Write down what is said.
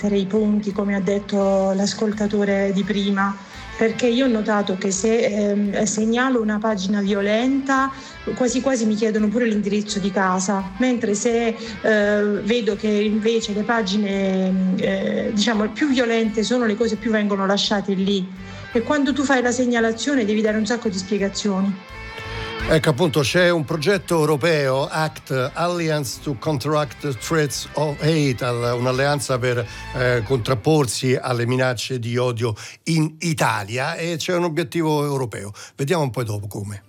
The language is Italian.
i punti, come ha detto l'ascoltatore di prima, perché io ho notato che se segnalo una pagina violenta quasi quasi mi chiedono pure l'indirizzo di casa, mentre se vedo che invece le pagine diciamo più violente sono le cose più vengono lasciate lì, e quando tu fai la segnalazione devi dare un sacco di spiegazioni. Ecco, appunto, c'è un progetto europeo, ACT, Alliance to Counteract Threats of Hate, un'alleanza per contrapporsi alle minacce di odio in Italia, e c'è un obiettivo europeo. Vediamo un po' dopo come.